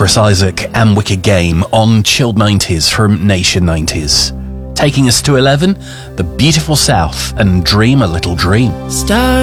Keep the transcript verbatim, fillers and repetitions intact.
Chris Isaak and Wicked Game on Chilled nineties from Nation nineties. Taking us to eleven, The Beautiful South and Dream a Little Dream. Star